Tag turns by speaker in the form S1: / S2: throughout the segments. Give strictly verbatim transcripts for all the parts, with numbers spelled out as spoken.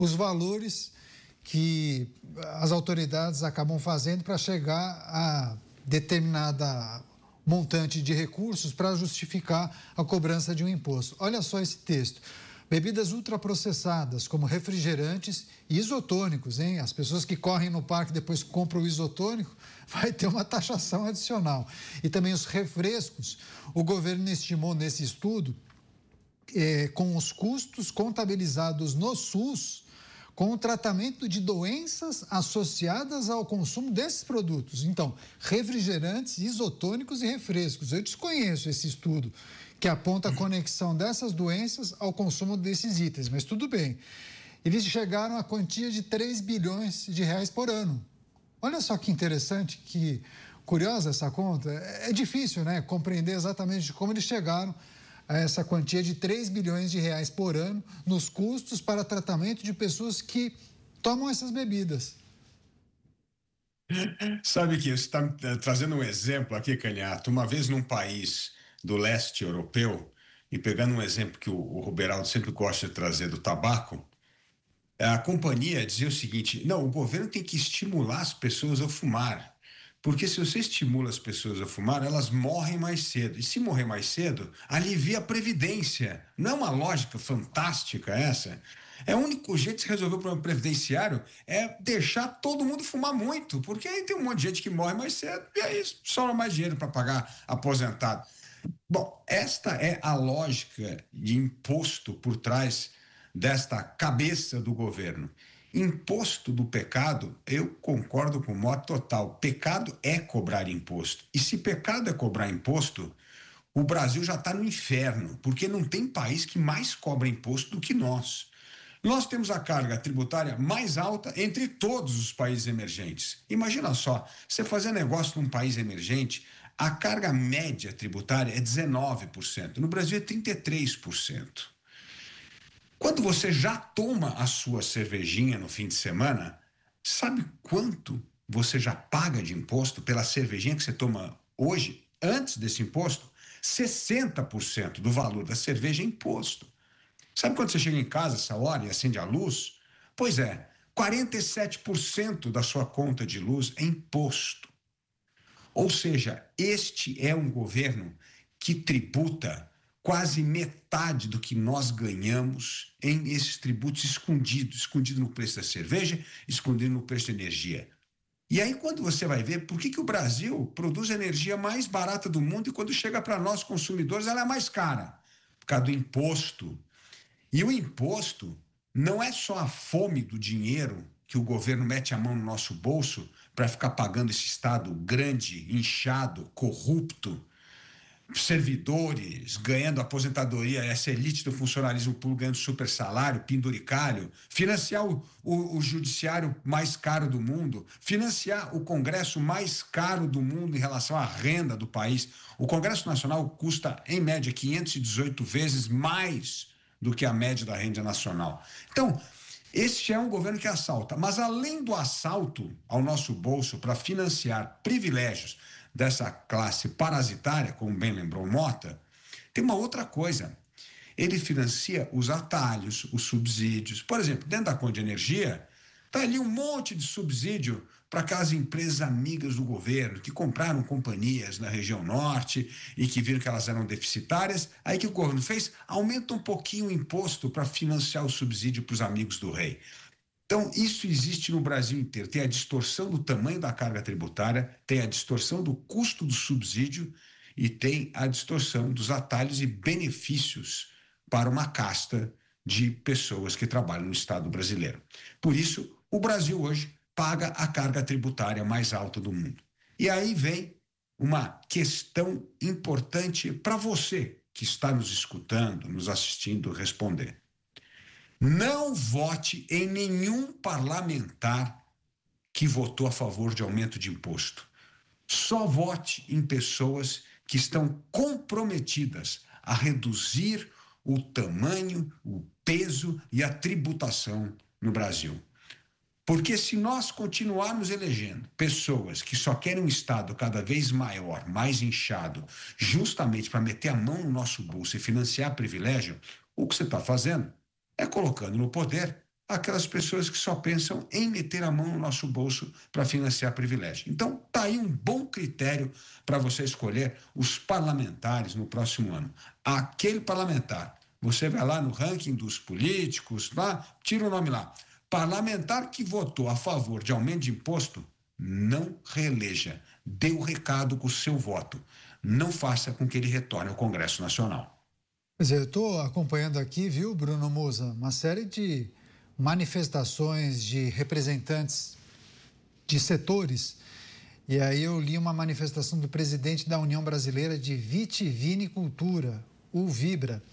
S1: os valores que as autoridades acabam fazendo para chegar a determinada montante de recursos para justificar a cobrança de um imposto. Olha só esse texto. Bebidas ultraprocessadas, como refrigerantes e isotônicos, hein? As pessoas que correm no parque e depois compram o isotônico, vai ter uma taxação adicional. E também os refrescos. O governo estimou nesse estudo, eh, com os custos contabilizados no SUS, com o tratamento de doenças associadas ao consumo desses produtos. Então, refrigerantes, isotônicos e refrescos. Eu desconheço esse estudo que aponta a conexão dessas doenças ao consumo desses itens, mas tudo bem. Eles chegaram à quantia de três bilhões de reais por ano. Olha só que interessante, que curiosa essa conta. É difícil, né, compreender exatamente como eles chegaram a essa quantia de três bilhões de reais por ano nos custos para tratamento de pessoas que tomam essas bebidas.
S2: Sabe que você está trazendo um exemplo aqui, Canhato. Uma vez num país do leste europeu, e pegando um exemplo que o, o Roberaldo sempre gosta de trazer do tabaco, a companhia dizia o seguinte: não, o governo tem que estimular as pessoas a fumar. Porque se você estimula as pessoas a fumar, elas morrem mais cedo. E se morrer mais cedo, alivia a previdência. Não é uma lógica fantástica essa? É o único jeito de se resolver o problema previdenciário é deixar todo mundo fumar muito. Porque aí tem um monte de gente que morre mais cedo e aí sobra mais dinheiro para pagar aposentado. Bom, esta é a lógica de imposto por trás desta cabeça do governo. Imposto do pecado, eu concordo com o modo total. Pecado é cobrar imposto. E se pecado é cobrar imposto, o Brasil já está no inferno, porque não tem país que mais cobra imposto do que nós. Nós temos a carga tributária mais alta entre todos os países emergentes. Imagina só, você fazer negócio num país emergente, a carga média tributária é dezenove por cento. No Brasil é trinta e três por cento. Quando você já toma a sua cervejinha no fim de semana, sabe quanto você já paga de imposto pela cervejinha que você toma hoje, antes desse imposto? sessenta por cento do valor da cerveja é imposto. Sabe quando você chega em casa essa hora e acende a luz? Pois é, quarenta e sete por cento da sua conta de luz é imposto. Ou seja, este é um governo que tributa quase metade do que nós ganhamos em esses tributos escondidos, escondido no preço da cerveja, escondido no preço da energia. E aí quando você vai ver por que, que o Brasil produz a energia mais barata do mundo e quando chega para nós consumidores ela é mais cara? Por causa do imposto. E o imposto não é só a fome do dinheiro que o governo mete a mão no nosso bolso para ficar pagando esse Estado grande, inchado, corrupto, servidores ganhando aposentadoria, essa elite do funcionalismo público ganhando super salário, penduricalho, financiar o, o, o judiciário mais caro do mundo, financiar o Congresso mais caro do mundo em relação à renda do país. O Congresso Nacional custa, em média, quinhentas e dezoito vezes mais do que a média da renda nacional. Então, este é um governo que assalta, mas além do assalto ao nosso bolso para financiar privilégios dessa classe parasitária, como bem lembrou Mota, tem uma outra coisa. Ele financia os atalhos, os subsídios. Por exemplo, dentro da conta de energia, está ali um monte de subsídio para aquelas empresas amigas do governo que compraram companhias na região norte e que viram que elas eram deficitárias. Aí que o governo fez? Aumenta um pouquinho o imposto para financiar o subsídio para os amigos do rei. Então, isso existe no Brasil inteiro. Tem a distorção do tamanho da carga tributária, tem a distorção do custo do subsídio e tem a distorção dos atalhos e benefícios para uma casta de pessoas que trabalham no Estado brasileiro. Por isso, o Brasil hoje paga a carga tributária mais alta do mundo. E aí vem uma questão importante para você que está nos escutando, nos assistindo, responder. Não vote em nenhum parlamentar que votou a favor de aumento de imposto. Só vote em pessoas que estão comprometidas a reduzir o tamanho, o peso e a tributação no Brasil. Porque se nós continuarmos elegendo pessoas que só querem um Estado cada vez maior, mais inchado, justamente para meter a mão no nosso bolso e financiar privilégio, o que você está fazendo é colocando no poder aquelas pessoas que só pensam em meter a mão no nosso bolso para financiar privilégio. Então, está aí um bom critério para você escolher os parlamentares no próximo ano. Aquele parlamentar, você vai lá no ranking dos políticos, lá, tira o nome lá. Parlamentar que votou a favor de aumento de imposto, não reeleja. Dê o recado com o seu voto. Não faça com que ele retorne ao Congresso Nacional.
S1: Pois é, eu estou acompanhando aqui, viu, Bruno Musa, uma série de manifestações de representantes de setores. E aí eu li uma manifestação do presidente da União Brasileira de Vitivinicultura, o Vibra,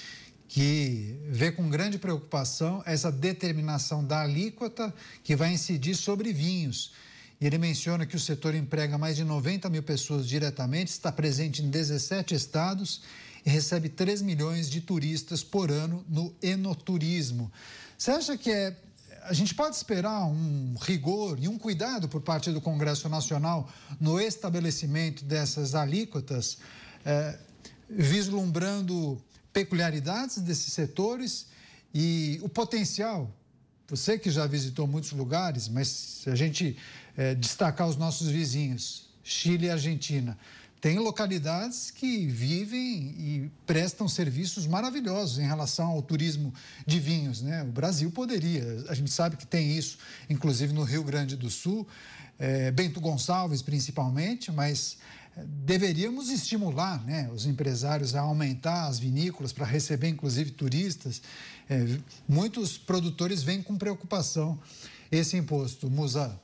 S1: que vê com grande preocupação essa determinação da alíquota que vai incidir sobre vinhos. E ele menciona que o setor emprega mais de noventa mil pessoas diretamente, está presente em dezessete estados e recebe três milhões de turistas por ano no enoturismo. Você acha que é, a gente pode esperar um rigor e um cuidado por parte do Congresso Nacional no estabelecimento dessas alíquotas, é, vislumbrando peculiaridades desses setores e o potencial? Você que já visitou muitos lugares, mas se a gente é, destacar os nossos vizinhos, Chile e Argentina, tem localidades que vivem e prestam serviços maravilhosos em relação ao turismo de vinhos, né? O Brasil poderia, a gente sabe que tem isso, inclusive no Rio Grande do Sul, é, Bento Gonçalves principalmente, mas deveríamos estimular, né, os empresários a aumentar as vinícolas para receber, inclusive, turistas. É, muitos produtores veem com preocupação esse imposto. Musa.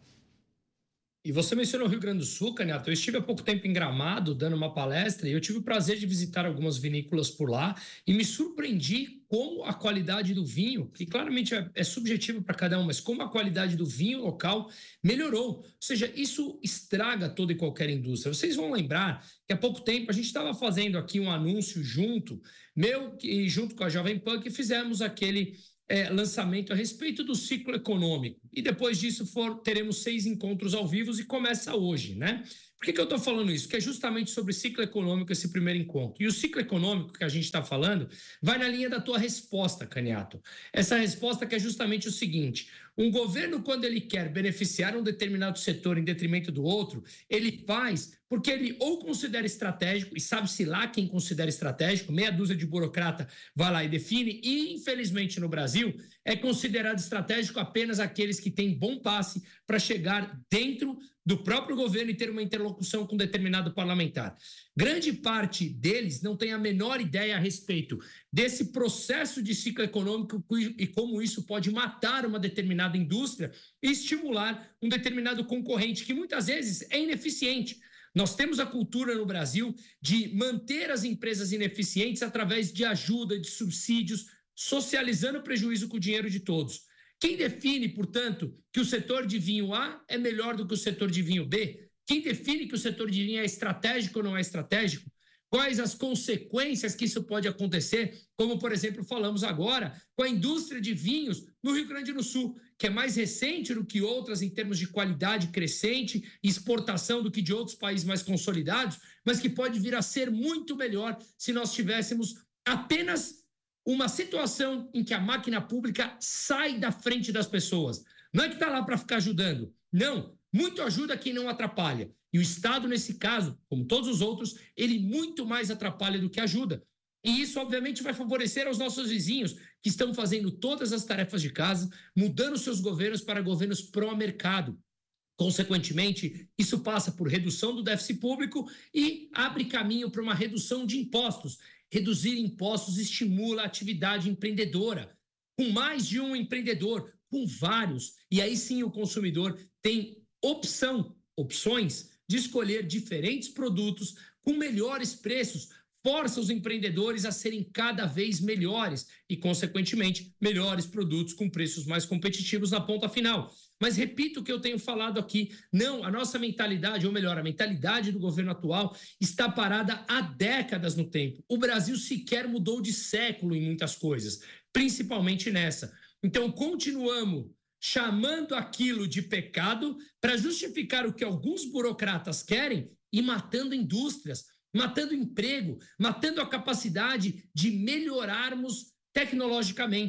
S3: E você mencionou o Rio Grande do Sul, Canhato. Eu estive há pouco tempo em Gramado, dando uma palestra, e eu tive o prazer de visitar algumas vinícolas por lá e me surpreendi como a qualidade do vinho, que claramente é, é subjetivo para cada um, mas como a qualidade do vinho local melhorou. Ou seja, isso estraga toda e qualquer indústria. Vocês vão lembrar que há pouco tempo a gente estava fazendo aqui um anúncio junto, meu e junto com a Jovem Pan, que fizemos aquele É, lançamento a respeito do ciclo econômico. E depois disso for, teremos seis encontros ao vivo e começa hoje, né? Por que que eu estou falando isso? Que é justamente sobre ciclo econômico esse primeiro encontro. E o ciclo econômico que a gente está falando vai na linha da tua resposta, Canhato. Essa resposta que é justamente o seguinte: um governo, quando ele quer beneficiar um determinado setor em detrimento do outro, ele faz porque ele ou considera estratégico, e sabe-se lá quem considera estratégico, meia dúzia de burocrata vai lá e define, e infelizmente no Brasil é considerado estratégico apenas aqueles que têm bom passe para chegar dentro do próprio governo e ter uma interlocução com determinado parlamentar. Grande parte deles não tem a menor ideia a respeito desse processo de ciclo econômico e como isso pode matar uma determinada indústria e estimular um determinado concorrente que muitas vezes é ineficiente. Nós temos a cultura no Brasil de manter as empresas ineficientes através de ajuda, de subsídios, socializando o prejuízo com o dinheiro de todos. Quem define, portanto, que o setor de vinho A é melhor do que o setor de vinho B? Quem define que o setor de vinho é estratégico ou não é estratégico? Quais as consequências que isso pode acontecer? Como, por exemplo, falamos agora com a indústria de vinhos no Rio Grande do Sul, que é mais recente do que outras em termos de qualidade crescente e exportação do que de outros países mais consolidados, mas que pode vir a ser muito melhor se nós tivéssemos apenas uma situação em que a máquina pública sai da frente das pessoas. Não é que está lá para ficar ajudando. Não, muito ajuda quem não atrapalha. E o Estado, nesse caso, como todos os outros, ele muito mais atrapalha do que ajuda. E isso, obviamente, vai favorecer aos nossos vizinhos, que estão fazendo todas as tarefas de casa, mudando seus governos para governos pró-mercado. Consequentemente, isso passa por redução do déficit público e abre caminho para uma redução de impostos. Reduzir impostos estimula a atividade empreendedora. Com mais de um empreendedor, com vários, e aí sim o consumidor tem opção, opções de escolher diferentes produtos com melhores preços, força os empreendedores a serem cada vez melhores e, consequentemente, melhores produtos com preços mais competitivos na ponta final. Mas repito o que eu tenho falado aqui, não, a nossa mentalidade, ou melhor, a mentalidade do governo atual está parada há décadas no tempo. O Brasil sequer mudou de século em muitas coisas, principalmente nessa. Então, continuamos chamando aquilo de pecado para justificar o que alguns burocratas querem e matando indústrias, matando emprego, matando a capacidade de melhorarmos tecnologicamente.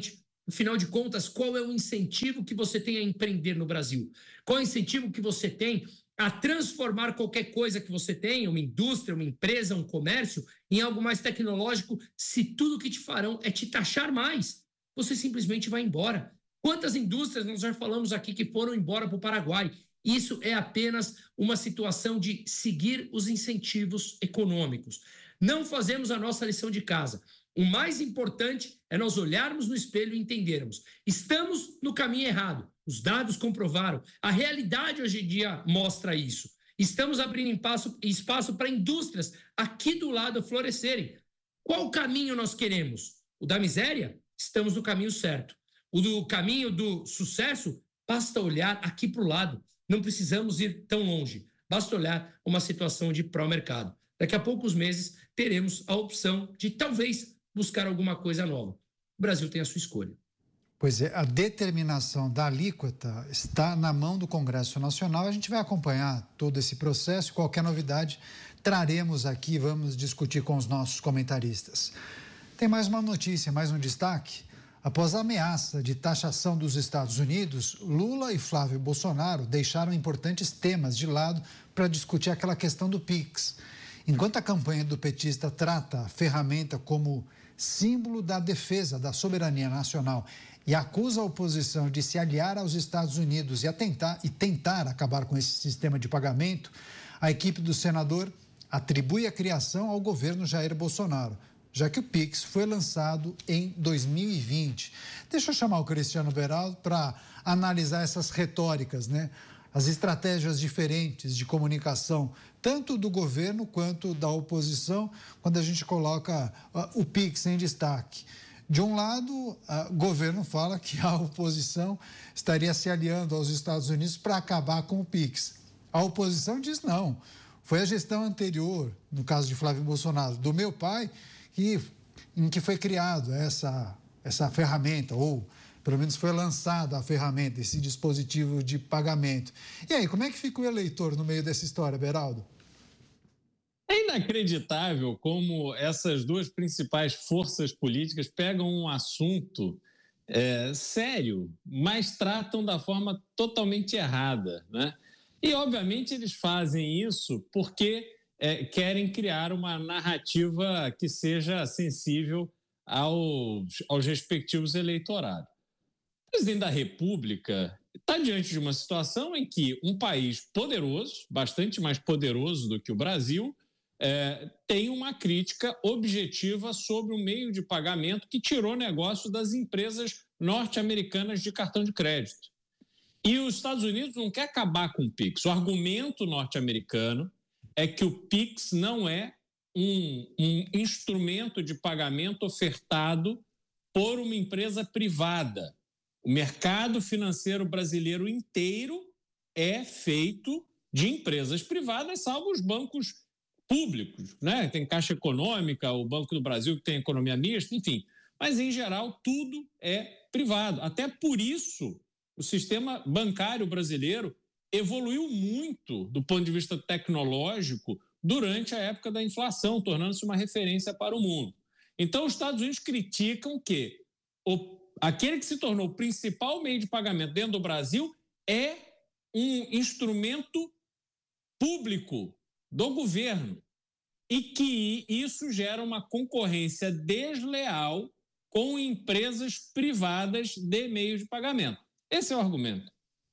S3: Afinal de contas, qual é o incentivo que você tem a empreender no Brasil? Qual é o incentivo que você tem a transformar qualquer coisa que você tem, uma indústria, uma empresa, um comércio, em algo mais tecnológico, se tudo que te farão é te taxar mais? Você simplesmente vai embora. Quantas indústrias nós já falamos aqui que foram embora para o Paraguai? Isso é apenas uma situação de seguir os incentivos econômicos. Não fazemos a nossa lição de casa. O mais importante é nós olharmos no espelho e entendermos. Estamos no caminho errado. Os dados comprovaram. A realidade hoje em dia mostra isso. Estamos abrindo espaço, espaço para indústrias aqui do lado florescerem. Qual caminho nós queremos? O da miséria? Estamos no caminho certo. O do caminho do sucesso? Basta olhar aqui para o lado. Não precisamos ir tão longe. Basta olhar uma situação de pró-mercado. Daqui a poucos meses teremos a opção de talvez buscar alguma coisa nova. O Brasil tem a sua escolha.
S1: Pois é, a determinação da alíquota está na mão do Congresso Nacional. A gente vai acompanhar todo esse processo. Qualquer novidade traremos aqui, vamos discutir com os nossos comentaristas. Tem mais uma notícia, mais um destaque. Após a ameaça de taxação dos Estados Unidos, Lula e Flávio Bolsonaro deixaram importantes temas de lado para discutir aquela questão do Pix. Enquanto a campanha do petista trata a ferramenta como símbolo da defesa da soberania nacional e acusa a oposição de se aliar aos Estados Unidos e, a tentar, e tentar acabar com esse sistema de pagamento, a equipe do senador atribui a criação ao governo Jair Bolsonaro, já que o Pix foi lançado em dois mil e vinte. Deixa eu chamar o Cristiano Beraldo para analisar essas retóricas, né? As estratégias diferentes de comunicação, tanto do governo quanto da oposição, quando a gente coloca uh, o Pix em destaque. De um lado, o uh, governo fala que a oposição estaria se aliando aos Estados Unidos para acabar com o Pix. A oposição diz não. Foi a gestão anterior, no caso de Flávio Bolsonaro, do meu pai, que, em que foi criado essa, essa ferramenta, ou pelo menos foi lançada a ferramenta, esse dispositivo de pagamento. E aí, como é que fica o eleitor no meio dessa história, Beraldo?
S4: É inacreditável como essas duas principais forças políticas pegam um assunto é, sério, mas tratam da forma totalmente errada, né? E, obviamente, eles fazem isso porque é, querem criar uma narrativa que seja sensível aos, aos respectivos eleitorados. O presidente da República está diante de uma situação em que um país poderoso, bastante mais poderoso do que o Brasil, é, tem uma crítica objetiva sobre o meio de pagamento que tirou negócio das empresas norte-americanas de cartão de crédito. E os Estados Unidos não quer acabar com o Pix. O argumento norte-americano é que o Pix não é um, um instrumento de pagamento ofertado por uma empresa privada. O mercado financeiro brasileiro inteiro é feito de empresas privadas, salvo os bancos públicos, né? Tem Caixa Econômica, o Banco do Brasil, que tem economia mista, enfim. Mas, em geral, tudo é privado. Até por isso, o sistema bancário brasileiro evoluiu muito do ponto de vista tecnológico durante a época da inflação, tornando-se uma referência para o mundo. Então, os Estados Unidos criticam que o aquele que se tornou o principal meio de pagamento dentro do Brasil é um instrumento público do governo e que isso gera uma concorrência desleal com empresas privadas de meios de pagamento. Esse é o argumento.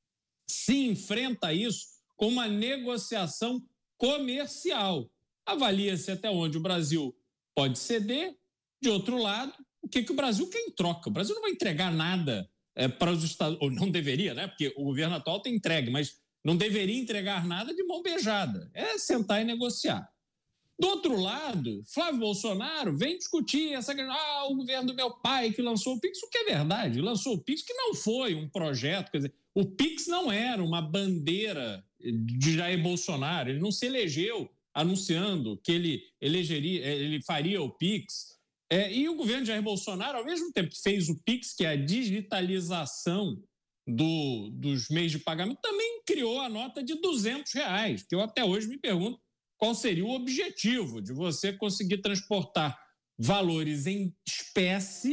S4: Se enfrenta isso com uma negociação comercial. Avalia-se até onde o Brasil pode ceder. De outro lado, o que, que o Brasil quer em troca? O Brasil não vai entregar nada é, para os Estados Unidos, ou não deveria, né? Porque o governo atual tem entregue, mas não deveria entregar nada de mão beijada. É sentar e negociar. Do outro lado, Flávio Bolsonaro vem discutir essa questão, ah, o governo do meu pai que lançou o Pix, o que é verdade, lançou o Pix, que não foi um projeto, quer dizer, o Pix não era uma bandeira de Jair Bolsonaro, ele não se elegeu anunciando que ele elegeria, ele faria o Pix. É, e o governo de Jair Bolsonaro, ao mesmo tempo que fez o Pix, que é a digitalização do, dos meios de pagamento, também criou a nota de duzentos reais, que eu até hoje me pergunto qual seria o objetivo de você conseguir transportar valores em espécie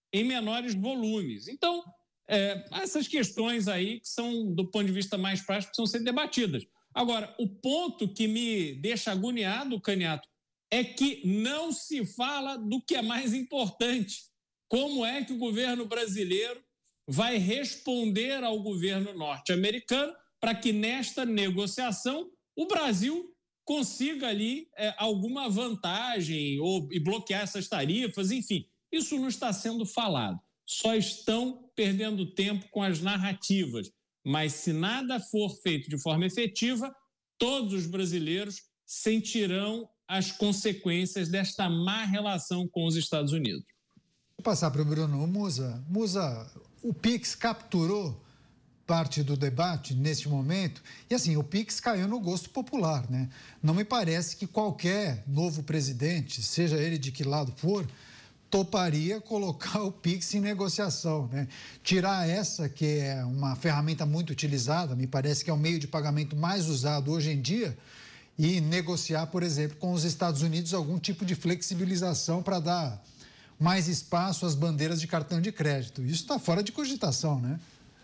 S4: em menores volumes. Então, é, essas questões aí que são, do ponto de vista mais prático, precisam ser debatidas. Agora, o ponto que me deixa agoniado, Caniato, é que não se fala do que é mais importante. Como é que o governo brasileiro vai responder ao governo norte-americano para que nesta negociação o Brasil consiga ali é, alguma vantagem ou e bloquear essas tarifas, enfim. Isso não está sendo falado. Só estão perdendo tempo com as narrativas. Mas se nada for feito de forma efetiva, todos os brasileiros sentirão as consequências desta má relação com os Estados Unidos.
S1: Vou passar para o Bruno Musa. Musa, o Pix capturou parte do debate neste momento e, assim, o Pix caiu no gosto popular, né? Não me parece que qualquer novo presidente, seja ele de que lado for, toparia colocar o Pix em negociação, né? Tirar essa, que é uma ferramenta muito utilizada, me parece que é o meio de pagamento mais usado hoje em dia, e negociar, por exemplo, com os Estados Unidos algum tipo de flexibilização para dar mais espaço às bandeiras de cartão de crédito. Isso está fora de cogitação, né?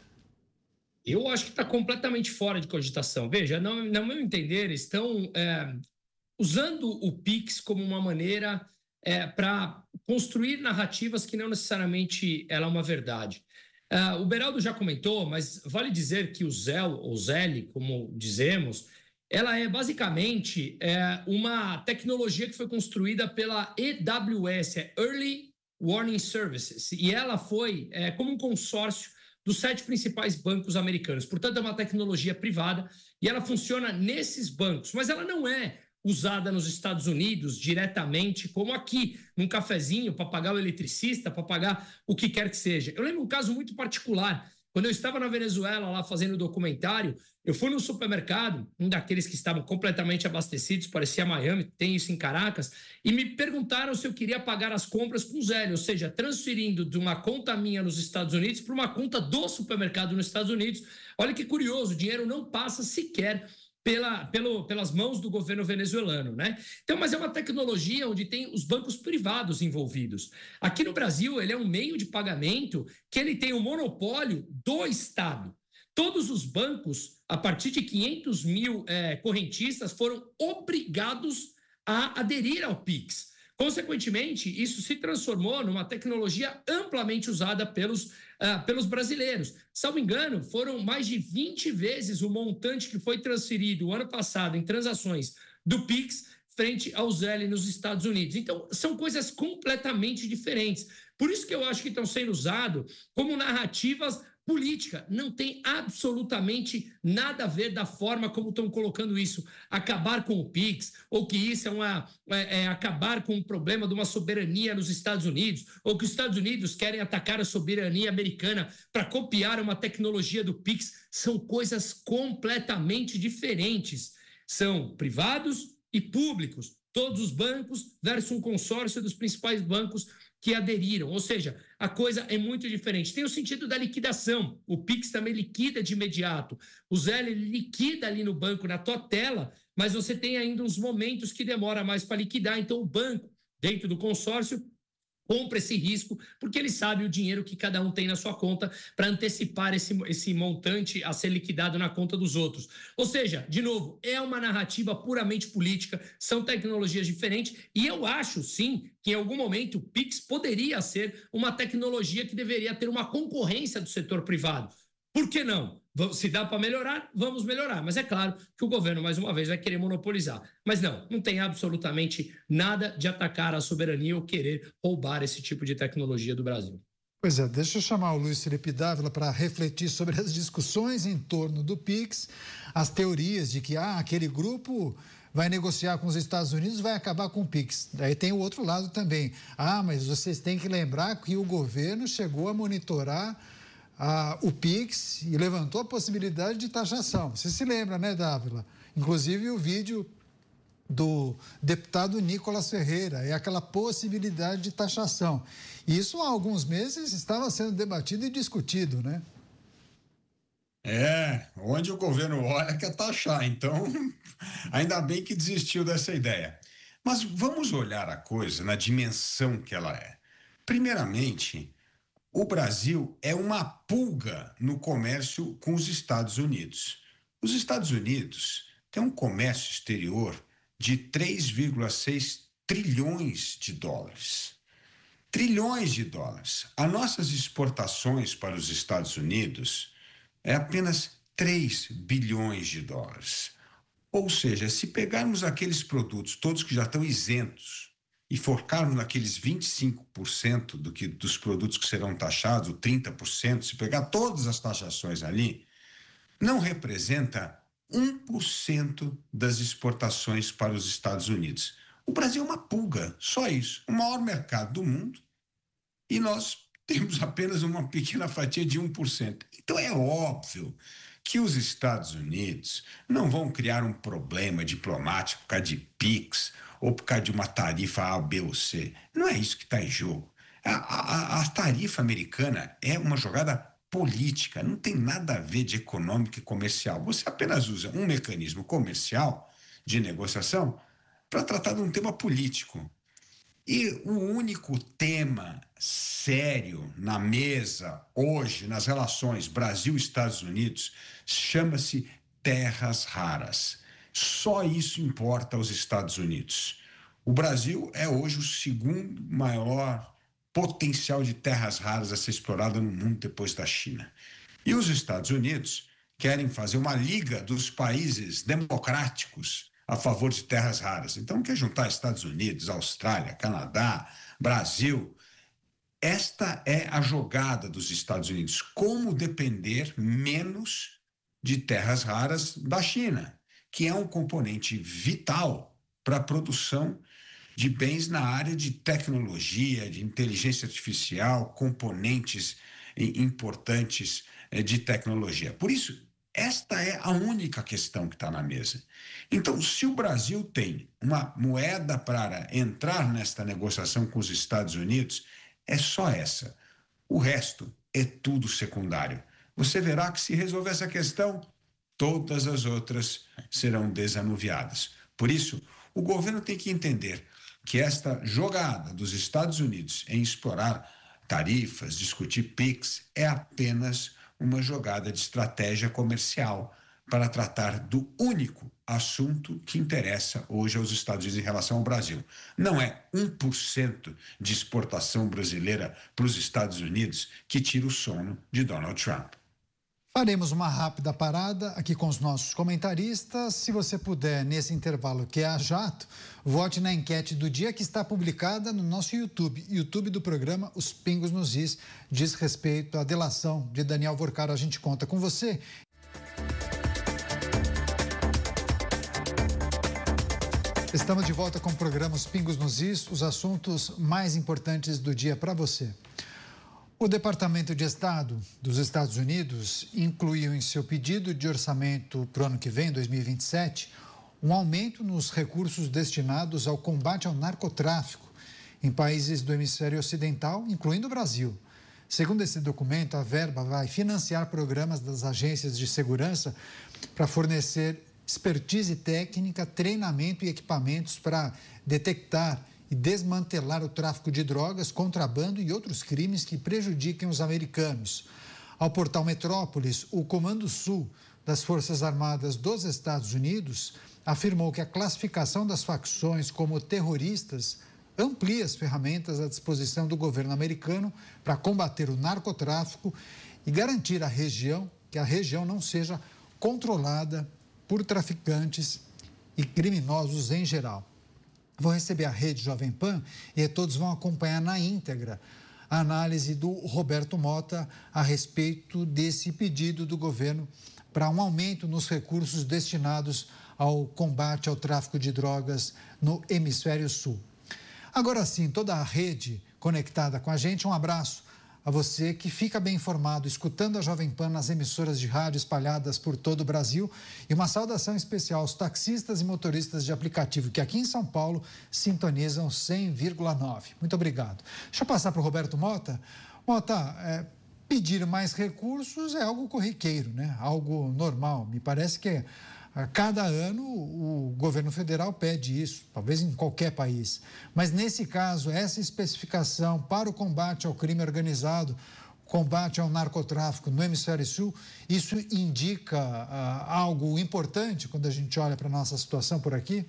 S3: Eu acho que está completamente fora de cogitação. Veja, no, no meu entender, estão é, usando o Pix como uma maneira é, para construir narrativas que não necessariamente ela é uma verdade. Uh, o Beraldo já comentou, mas vale dizer que o Zelle, ou Zelle, como dizemos, ela é basicamente é, uma tecnologia que foi construída pela E W S, é Early Warning Services, e ela foi é, como um consórcio dos sete principais bancos americanos. Portanto, é uma tecnologia privada e ela funciona nesses bancos, mas ela não é usada nos Estados Unidos diretamente, como aqui, num cafezinho, para pagar o eletricista, para pagar o que quer que seja. Eu lembro um caso muito particular. Quando eu estava na Venezuela, lá fazendo documentário, eu fui num supermercado, um daqueles que estavam completamente abastecidos, parecia Miami, tem isso em Caracas, e me perguntaram se eu queria pagar as compras com Zelle, ou seja, transferindo de uma conta minha nos Estados Unidos para uma conta do supermercado nos Estados Unidos. Olha que curioso, o dinheiro não passa sequer Pela, pelo, pelas mãos do governo venezuelano, né? Então, mas é uma tecnologia onde tem os bancos privados envolvidos. Aqui no Brasil, ele é um meio de pagamento que ele tem o monopólio do Estado. Todos os bancos, a partir de quinhentos mil é, correntistas, foram obrigados a aderir ao Pix. Consequentemente, isso se transformou numa tecnologia amplamente usada pelos, uh, pelos brasileiros. Salvo engano, foram mais de vinte vezes o montante que foi transferido o ano passado em transações do Pix frente ao Zelle nos Estados Unidos. Então, são coisas completamente diferentes. Por isso que eu acho que estão sendo usados como narrativas política. Não tem absolutamente nada a ver da forma como estão colocando isso. Acabar com o Pix, ou que isso é, uma, é, é acabar com o problema de uma soberania nos Estados Unidos, ou que os Estados Unidos querem atacar a soberania americana para copiar uma tecnologia do Pix. São coisas completamente diferentes. São privados e públicos. Todos os bancos versus um consórcio dos principais bancos que aderiram, ou seja, a coisa é muito diferente. Tem o sentido da liquidação, o Pix também liquida de imediato, o Zelle liquida ali no banco, na tua tela, mas você tem ainda uns momentos que demora mais para liquidar, então o banco, dentro do consórcio, compra esse risco, porque ele sabe o dinheiro que cada um tem na sua conta para antecipar esse, esse montante a ser liquidado na conta dos outros. Ou seja, de novo, é uma narrativa puramente política, são tecnologias diferentes, e eu acho, sim, que em algum momento o Pix poderia ser uma tecnologia que deveria ter uma concorrência do setor privado. Por que não? Se dá para melhorar, vamos melhorar. Mas é claro que o governo, mais uma vez, vai querer monopolizar. Mas não, não tem absolutamente nada de atacar a soberania ou querer roubar esse tipo de tecnologia do Brasil.
S1: Pois é, deixa eu chamar o Luiz Felipe Dávila para refletir sobre as discussões em torno do Pix, as teorias de que ah, aquele grupo vai negociar com os Estados Unidos, vai acabar com o Pix. Aí tem o outro lado também. Ah, mas vocês têm que lembrar que o governo chegou a monitorar Ah, o Pix e levantou a possibilidade de taxação. Você se lembra, né, Dávila? Inclusive o vídeo do deputado Nicolas Ferreira, é aquela possibilidade de taxação. Isso há alguns meses estava sendo debatido e discutido, né?
S2: É, onde o governo olha quer taxar, então ainda bem que desistiu dessa ideia. Mas vamos olhar a coisa na dimensão que ela é. Primeiramente, o Brasil é uma pulga no comércio com os Estados Unidos. Os Estados Unidos têm um comércio exterior de três vírgula seis trilhões de dólares. Trilhões de dólares. As nossas exportações para os Estados Unidos é apenas três bilhões de dólares. Ou seja, se pegarmos aqueles produtos, todos que já estão isentos, e focarmos naqueles vinte e cinco por cento do que, dos produtos que serão taxados, ou trinta por cento, se pegar todas as taxações ali, não representa um por cento das exportações para os Estados Unidos. O Brasil é uma pulga, só isso. O maior mercado do mundo e nós temos apenas uma pequena fatia de um por cento. Então é óbvio que os Estados Unidos não vão criar um problema diplomático por causa de PIX ou por causa de uma tarifa A, B ou C. Não é isso que está em jogo. A, a, a tarifa americana é uma jogada política, não tem nada a ver de econômica e comercial. Você apenas usa um mecanismo comercial de negociação para tratar de um tema político. E o único tema sério na mesa hoje, nas relações Brasil-Estados Unidos, chama-se terras raras. Só isso importa aos Estados Unidos. O Brasil é hoje o segundo maior potencial de terras raras a ser explorado no mundo depois da China. E os Estados Unidos querem fazer uma liga dos países democráticos a favor de terras raras. Então, quer juntar Estados Unidos, Austrália, Canadá, Brasil. Esta é a jogada dos Estados Unidos. Como depender menos de terras raras da China, que é um componente vital para a produção de bens na área de tecnologia, de inteligência artificial, componentes importantes de tecnologia. Por isso, esta é a única questão que está na mesa. Então, se o Brasil tem uma moeda para entrar nesta negociação com os Estados Unidos, é só essa. O resto é tudo secundário. Você verá que se resolver essa questão, todas as outras serão desanuviadas. Por isso, o governo tem que entender que esta jogada dos Estados Unidos em explorar tarifas, discutir PIX, é apenas uma jogada de estratégia comercial para tratar do único assunto que interessa hoje aos Estados Unidos em relação ao Brasil. Não é um por cento de exportação brasileira para os Estados Unidos que tira o sono de Donald Trump.
S1: Faremos uma rápida parada aqui com os nossos comentaristas. Se você puder, nesse intervalo que é a jato, vote na enquete do dia que está publicada no nosso YouTube. YouTube do programa Os Pingos nos Is, diz respeito à delação de Daniel Vorcaro. A gente conta com você. Estamos de volta com o programa Os Pingos nos Is, os assuntos mais importantes do dia para você. O Departamento de Estado dos Estados Unidos incluiu em seu pedido de orçamento para o ano que vem, dois mil e vinte e sete, um aumento nos recursos destinados ao combate ao narcotráfico em países do hemisfério ocidental, incluindo o Brasil. Segundo esse documento, a verba vai financiar programas das agências de segurança para fornecer expertise técnica, treinamento e equipamentos para detectar e desmantelar o tráfico de drogas, contrabando e outros crimes que prejudiquem os americanos. Ao portal Metrópolis, o Comando Sul das Forças Armadas dos Estados Unidos afirmou que a classificação das facções como terroristas amplia as ferramentas à disposição do governo americano para combater o narcotráfico e garantir a região, que a região não seja controlada por traficantes e criminosos em geral. Vou receber a Rede Jovem Pan e todos vão acompanhar na íntegra a análise do Roberto Mota a respeito desse pedido do governo para um aumento nos recursos destinados ao combate ao tráfico de drogas no Hemisfério Sul. Agora sim, toda a rede conectada com a gente, um abraço a você que fica bem informado, escutando a Jovem Pan nas emissoras de rádio espalhadas por todo o Brasil, e uma saudação especial aos taxistas e motoristas de aplicativo que aqui em São Paulo sintonizam cem vírgula nove. Muito obrigado. Deixa eu passar para o Roberto Mota. Mota, é, pedir mais recursos é algo corriqueiro, né? Algo normal. Me parece que a cada ano o governo federal pede isso, talvez em qualquer país. Mas nesse caso, essa especificação para o combate ao crime organizado, combate ao narcotráfico no hemisfério sul, isso indica uh, algo importante quando a gente olha para a nossa situação por aqui?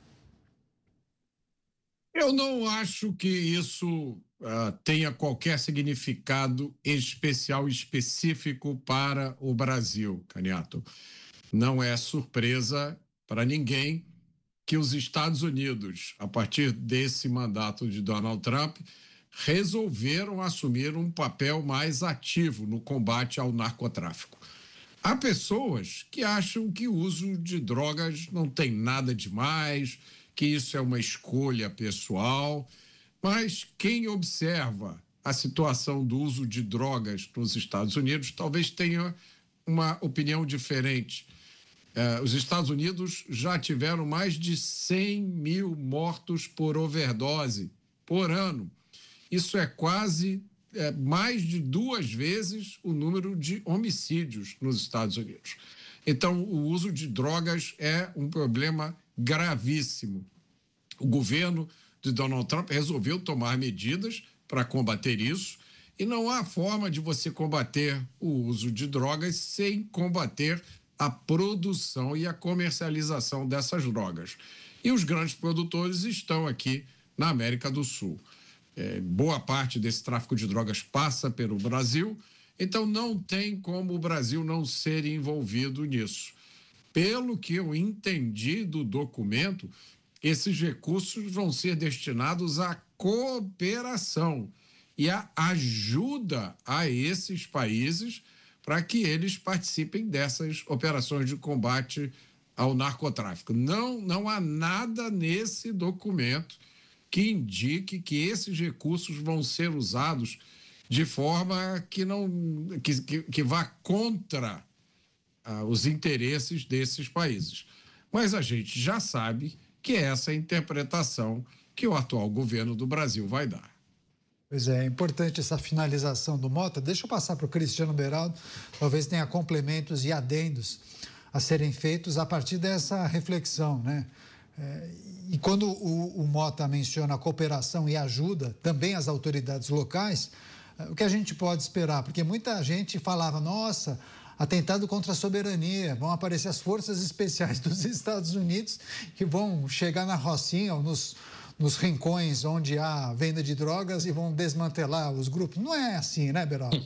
S5: Eu não acho que isso uh, tenha qualquer significado especial, específico para o Brasil, Caniato. Não é surpresa para ninguém que os Estados Unidos, a partir desse mandato de Donald Trump, resolveram assumir um papel mais ativo no combate ao narcotráfico. Há pessoas que acham que o uso de drogas não tem nada demais, que isso é uma escolha pessoal, mas quem observa a situação do uso de drogas nos Estados Unidos talvez tenha uma opinião diferente. Eh, os Estados Unidos já tiveram mais de cem mil mortos por overdose por ano. Isso é quase é, mais de duas vezes o número de homicídios nos Estados Unidos. Então, o uso de drogas é um problema gravíssimo. O governo de Donald Trump resolveu tomar medidas para combater isso e não há forma de você combater o uso de drogas sem combater a produção e a comercialização dessas drogas. E os grandes produtores estão aqui na América do Sul. É, boa parte desse tráfico de drogas passa pelo Brasil, então não tem como o Brasil não ser envolvido nisso. Pelo que eu entendi do documento, esses recursos vão ser destinados à cooperação e à ajuda a esses países para que eles participem dessas operações de combate ao narcotráfico. Não, não há nada nesse documento que indique que esses recursos vão ser usados de forma que não que, que, que vá contra ah, os interesses desses países. Mas a gente já sabe que é essa a interpretação que o atual governo do Brasil vai dar.
S1: Pois é, é importante essa finalização do Mota. Deixa eu passar para o Cristiano Beraldo, talvez tenha complementos e adendos a serem feitos a partir dessa reflexão, né? É, e quando o, o Mota menciona a cooperação e ajuda também às autoridades locais, é, o que a gente pode esperar? Porque muita gente falava, nossa, atentado contra a soberania, vão aparecer as forças especiais dos Estados Unidos que vão chegar na Rocinha ou nos, nos rincões onde há venda de drogas e vão desmantelar os grupos. Não é assim, né, Beraldo?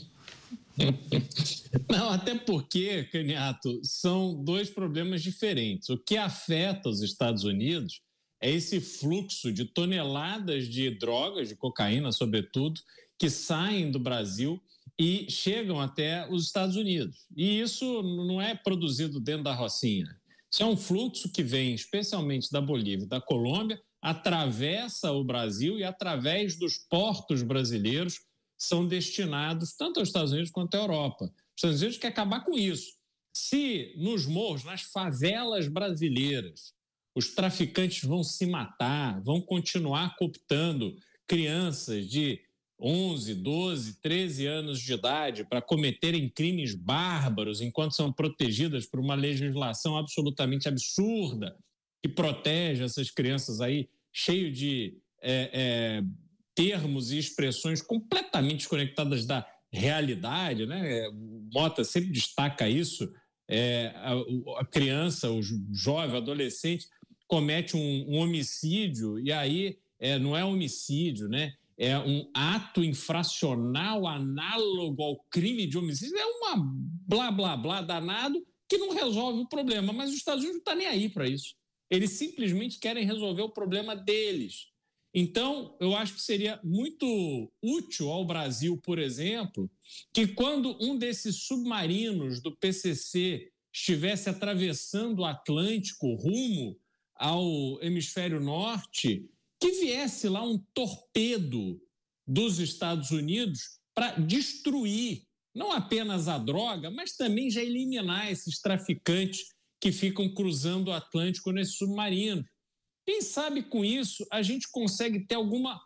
S4: Não, até porque, Caniato, são dois problemas diferentes. O que afeta os Estados Unidos é esse fluxo de toneladas de drogas, de cocaína, sobretudo, que saem do Brasil e chegam até os Estados Unidos. E isso não é produzido dentro da Rocinha. Isso é um fluxo que vem especialmente da Bolívia e da Colômbia, atravessa o Brasil e, através dos portos brasileiros, são destinados tanto aos Estados Unidos quanto à Europa. Os Estados Unidos querem acabar com isso. Se nos morros, nas favelas brasileiras, os traficantes vão se matar, vão continuar cooptando crianças de onze, doze, treze anos de idade para cometerem crimes bárbaros enquanto são protegidas por uma legislação absolutamente absurda que protege essas crianças aí, cheio de é, é, termos e expressões completamente desconectadas da realidade, né? O Mota sempre destaca isso. É, a, a criança, o jovem, o adolescente comete um, um homicídio e aí é, não é homicídio, né? É um ato infracional análogo ao crime de homicídio. É uma blá, blá, blá danado que não resolve o problema. Mas os Estados Unidos não estão nem aí para isso. Eles simplesmente querem resolver o problema deles. Então, eu acho que seria muito útil ao Brasil, por exemplo, que quando um desses submarinos do P C C estivesse atravessando o Atlântico rumo ao hemisfério norte, que viesse lá um torpedo dos Estados Unidos para destruir não apenas a droga, mas também já eliminar esses traficantes que ficam cruzando o Atlântico nesse submarino. Quem sabe com isso a gente consegue ter alguma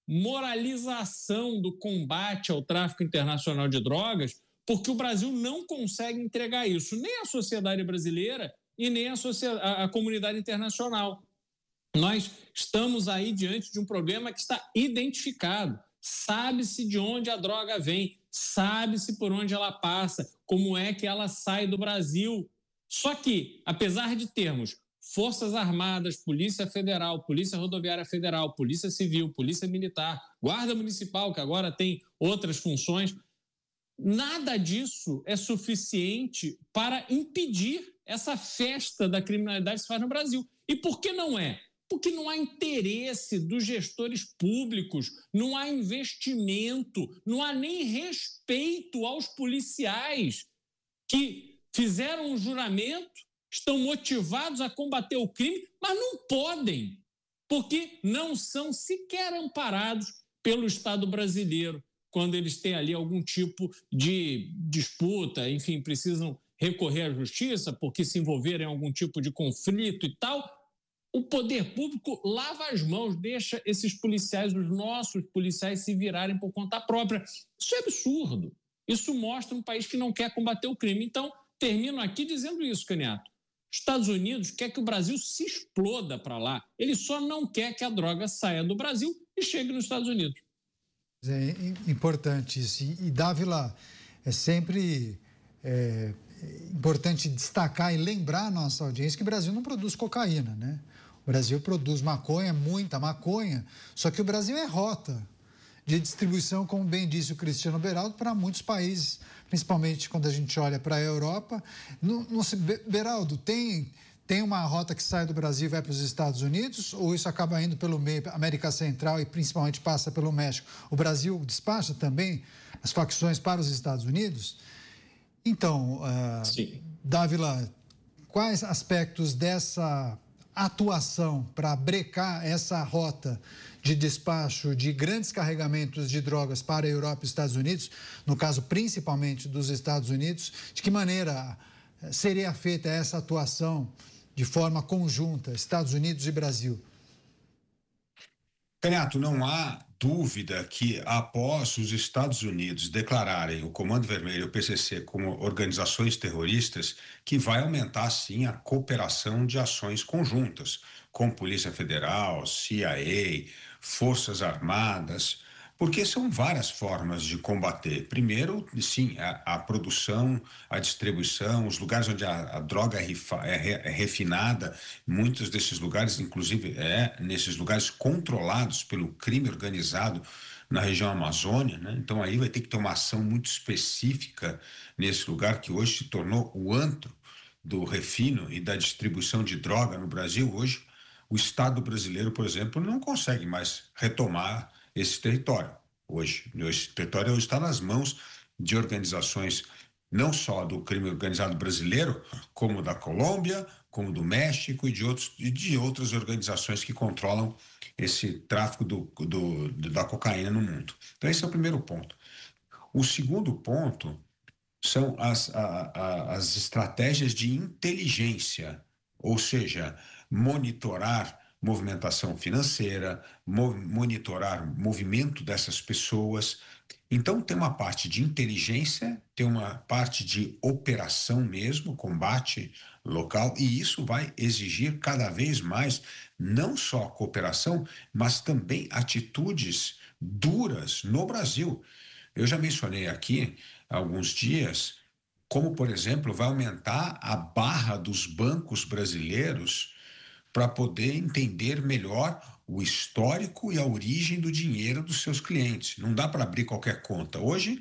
S4: moralização do combate ao tráfico internacional de drogas, porque o Brasil não consegue entregar isso, nem a sociedade brasileira e nem a, sociedade, a, a comunidade internacional. Nós estamos aí diante de um problema que está identificado. Sabe-se de onde a droga vem, sabe-se por onde ela passa, como é que ela sai do Brasil. Só que, apesar de termos Forças Armadas, Polícia Federal, Polícia Rodoviária Federal, Polícia Civil, Polícia Militar, Guarda Municipal, que agora tem outras funções, nada disso é suficiente para impedir essa festa da criminalidade que se faz no Brasil. E por que não é? Porque não há interesse dos gestores públicos, não há investimento, não há nem respeito aos policiais que fizeram um juramento, estão motivados a combater o crime, mas não podem, porque não são sequer amparados pelo Estado brasileiro, quando eles têm ali algum tipo de disputa, enfim, precisam recorrer à justiça porque se envolverem em algum tipo de conflito e tal. O poder público lava as mãos, deixa esses policiais, os nossos policiais, se virarem por conta própria. Isso é absurdo. Isso mostra um país que não quer combater o crime. Então, termino aqui dizendo isso, Caniato. Os Estados Unidos quer que o Brasil se exploda para lá. Ele só não quer que a droga saia do Brasil e chegue nos Estados Unidos.
S1: É importante isso. E, Dávila, é sempre é, importante destacar e lembrar a nossa audiência que o Brasil não produz cocaína, né? O Brasil produz maconha, muita maconha, só que o Brasil é rota de distribuição, como bem disse o Cristiano Beraldo, para muitos países, principalmente quando a gente olha para a Europa. No, no, Beraldo, tem, tem uma rota que sai do Brasil e vai para os Estados Unidos, ou isso acaba indo pelo meio, América Central e principalmente passa pelo México? O Brasil despacha também as facções para os Estados Unidos? Então, uh, Dávila, quais aspectos dessa atuação para brecar essa rota de despacho de grandes carregamentos de drogas para a Europa e Estados Unidos, no caso principalmente dos Estados Unidos, de que maneira seria feita essa atuação de forma conjunta, Estados Unidos e Brasil?
S2: Caniato, não há dúvida que após os Estados Unidos declararem o Comando Vermelho e o P C C como organizações terroristas, que vai aumentar sim a cooperação de ações conjuntas com Polícia Federal, C I A, Forças Armadas, porque são várias formas de combater. Primeiro, sim, a, a produção, a distribuição, os lugares onde a, a droga é, rifa, é, re, é refinada, muitos desses lugares, inclusive, é nesses lugares controlados pelo crime organizado na região Amazônia, né? Então aí vai ter que ter uma ação muito específica nesse lugar que hoje se tornou o antro do refino e da distribuição de droga no Brasil. Hoje, o Estado brasileiro, por exemplo, não consegue mais retomar esse território. Hoje, esse território hoje está nas mãos de organizações não só do crime organizado brasileiro, como da Colômbia, como do México e de, outros, e de outras organizações que controlam esse tráfico do, do, da cocaína no mundo. Então, esse é o primeiro ponto. O segundo ponto são as, a, a, as estratégias de inteligência, ou seja, monitorar movimentação financeira, monitorar o movimento dessas pessoas. Então, tem uma parte de inteligência, tem uma parte de operação mesmo, combate local, e isso vai exigir cada vez mais não só cooperação, mas também atitudes duras no Brasil. Eu já mencionei aqui há alguns dias como, por exemplo, vai aumentar a barra dos bancos brasileiros para poder entender melhor o histórico e a origem do dinheiro dos seus clientes. Não dá para abrir qualquer conta. Hoje,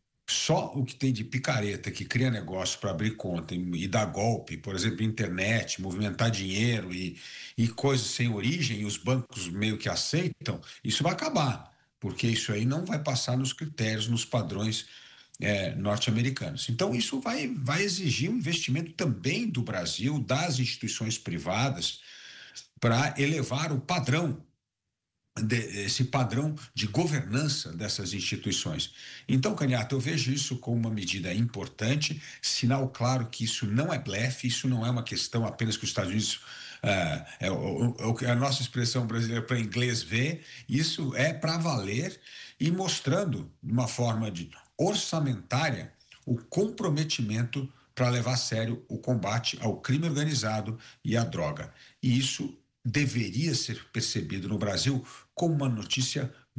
S2: só o que tem de picareta que cria negócio para abrir conta e, e dar golpe, por exemplo, internet, movimentar dinheiro e, e coisas sem origem, e os bancos meio que aceitam, isso vai acabar, porque isso aí não vai passar nos critérios, nos padrões é, norte-americanos. Então, isso vai, vai exigir um investimento também do Brasil, das instituições privadas, para elevar o padrão, de, esse padrão de governança dessas instituições. Então, Caniato, eu vejo isso como uma medida importante, sinal claro que isso não é blefe, isso não é uma questão apenas que os Estados Unidos, é, é, é a nossa expressão brasileira para inglês ver, isso é para valer e mostrando de uma forma de orçamentária o comprometimento para levar a sério o combate ao crime organizado e à droga. E isso deveria ser percebido no Brasil como uma notícia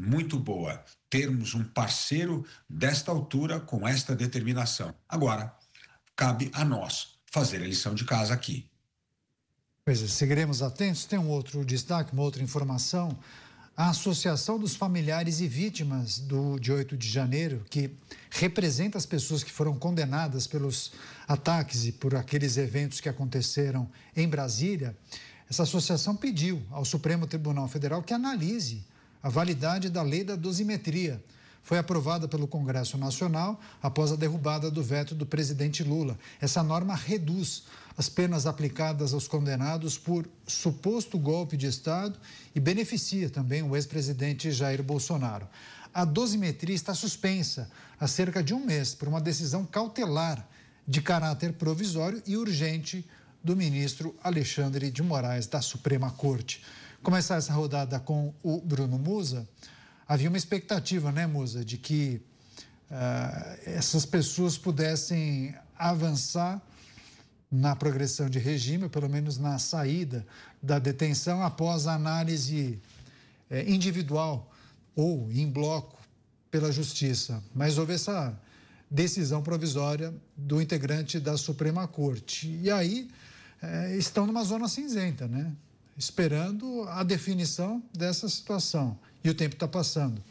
S2: muito boa termos um parceiro desta altura com esta determinação. Agora, cabe a nós fazer a lição de casa aqui.
S1: Pois é, seguiremos atentos. Tem um outro destaque, uma outra informação. A Associação dos Familiares e Vítimas do dia oito de janeiro, que representa as pessoas que foram condenadas pelos ataques e por aqueles eventos que aconteceram em Brasília, essa associação pediu ao Supremo Tribunal Federal que analise a validade da lei da dosimetria. Foi aprovada pelo Congresso Nacional após a derrubada do veto do presidente Lula. Essa norma reduz as penas aplicadas aos condenados por suposto golpe de Estado e beneficia também o ex-presidente Jair Bolsonaro. A dosimetria está suspensa há cerca de um mês por uma decisão cautelar de caráter provisório e urgente do ministro Alexandre de Moraes, da Suprema Corte. Começar essa rodada com o Bruno Musa. Havia uma expectativa, né, Musa, de que uh, essas pessoas pudessem avançar na progressão de regime, ou pelo menos na saída da detenção, após a análise eh, individual ou em bloco pela Justiça. Mas houve essa decisão provisória do integrante da Suprema Corte. E aí eh, estão numa zona cinzenta, né? Esperando a definição dessa situação. E o tempo está passando.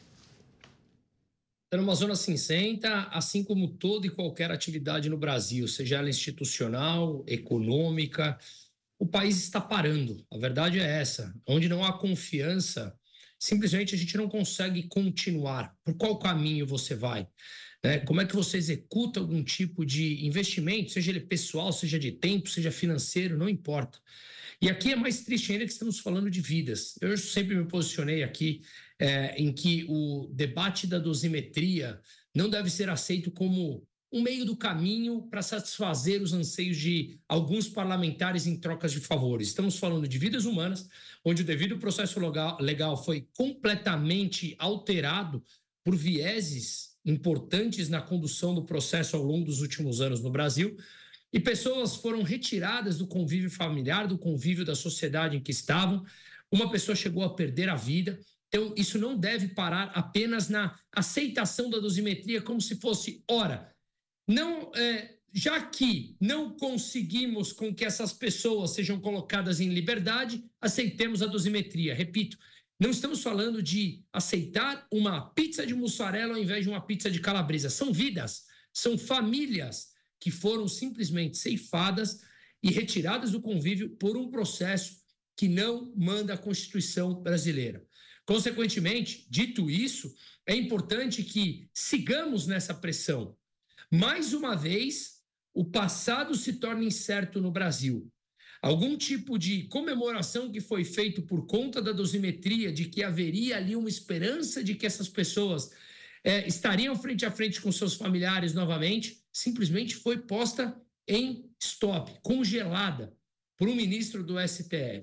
S3: Está numa zona cinzenta, assim como toda e qualquer atividade no Brasil, seja ela institucional, econômica, o país está parando. A verdade é essa. Onde não há confiança, simplesmente a gente não consegue continuar. Por qual caminho você vai? Né? Como é que você executa algum tipo de investimento, seja ele pessoal, seja de tempo, seja financeiro, não importa. E aqui é mais triste ainda que estamos falando de vidas. Eu sempre me posicionei aqui é, em que o debate da dosimetria não deve ser aceito como um meio do caminho para satisfazer os anseios de alguns parlamentares em trocas de favores. Estamos falando de vidas humanas, onde o devido processo legal foi completamente alterado por vieses importantes na condução do processo ao longo dos últimos anos no Brasil. E pessoas foram retiradas do convívio familiar, do convívio da sociedade em que estavam. Uma pessoa chegou a perder a vida. Então, isso não deve parar apenas na aceitação da dosimetria como se fosse, ora, não, é, já que não conseguimos com que essas pessoas sejam colocadas em liberdade, aceitemos a dosimetria. Repito, não estamos falando de aceitar uma pizza de mussarela ao invés de uma pizza de calabresa. São vidas, são famílias que foram simplesmente ceifadas e retiradas do convívio por um processo que não manda a Constituição brasileira. Consequentemente, dito isso, é importante que sigamos nessa pressão. Mais uma vez, o passado se torna incerto no Brasil. Algum tipo de comemoração que foi feito por conta da dosimetria, de que haveria ali uma esperança de que essas pessoas É, estariam frente a frente com seus familiares novamente, simplesmente foi posta em stop, congelada, por um ministro do S T F.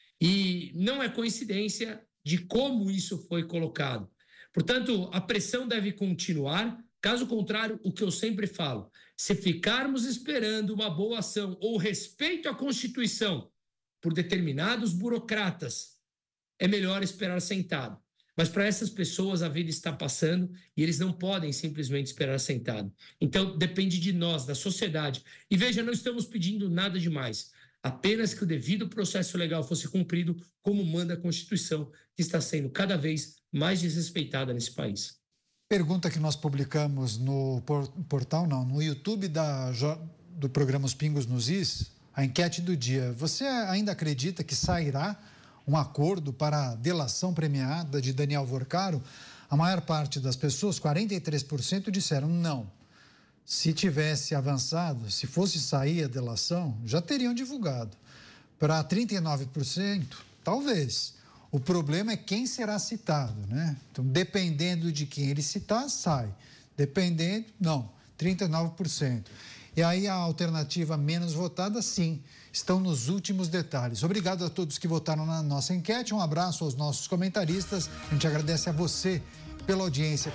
S3: E não é coincidência de como isso foi colocado. Portanto, a pressão deve continuar. Caso contrário, o que eu sempre falo, se ficarmos esperando uma boa ação ou respeito à Constituição por determinados burocratas, é melhor esperar sentado. Mas para essas pessoas a vida está passando e eles não podem simplesmente esperar sentado. Então depende de nós, da sociedade. E veja, não estamos pedindo nada demais. Apenas que o devido processo legal fosse cumprido como manda a Constituição, que está sendo cada vez mais desrespeitada nesse país.
S1: Pergunta que nós publicamos no portal, não, no YouTube da, do programa Os Pingos nos Is, a enquete do dia. Você ainda acredita que sairá um acordo para a delação premiada de Daniel Vorcaro? A maior parte das pessoas, quarenta e três por cento, disseram não. Se tivesse avançado, se fosse sair a delação, já teriam divulgado. Para trinta e nove por cento, talvez. O problema é quem será citado, né? Então, dependendo de quem ele citar, sai. Dependendo, não, trinta e nove por cento. E aí a alternativa menos votada, sim, estão nos últimos detalhes. Obrigado a todos que votaram na nossa enquete. Um abraço aos nossos comentaristas. A gente agradece a você pela audiência.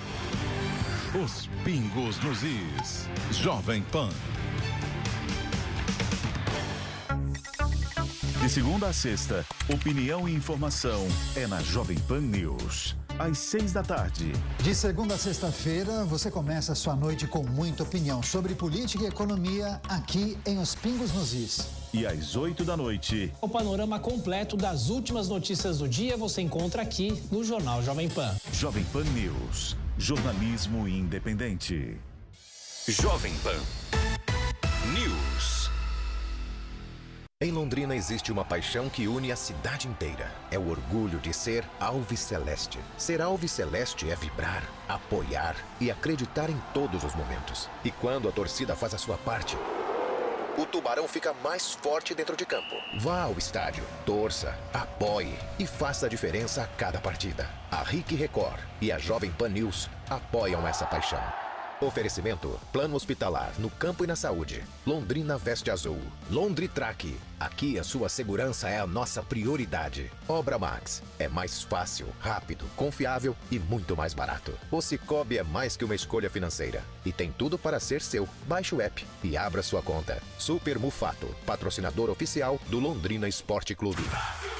S6: Os Pingos nos Is. Jovem Pan. De segunda a sexta, opinião e informação é na Jovem Pan News. às seis da tarde.
S1: De segunda a sexta-feira, você começa a sua noite com muita opinião sobre política e economia aqui em Os Pingos nos Is.
S6: E às oito da noite...
S7: O panorama completo das últimas notícias do dia você encontra aqui no Jornal Jovem Pan.
S6: Jovem Pan News. Jornalismo independente.
S8: Jovem Pan News.
S9: Em Londrina existe uma paixão que une a cidade inteira. É o orgulho de ser Alviceleste. Ser Alviceleste é vibrar, apoiar e acreditar em todos os momentos. E quando a torcida faz a sua parte, o Tubarão fica mais forte dentro de campo. Vá ao estádio, torça, apoie e faça a diferença a cada partida. A R I C Record e a Jovem Pan News apoiam essa paixão. Oferecimento: Plano Hospitalar no campo e na saúde. Londrina Veste Azul. Londritrack. Aqui a sua segurança é a nossa prioridade. Obra Max. É mais fácil, rápido, confiável e muito mais barato. O Cicobi é mais que uma escolha financeira e tem tudo para ser seu. Baixe o app e abra sua conta. Super Mufato, patrocinador oficial do Londrina Esporte Clube.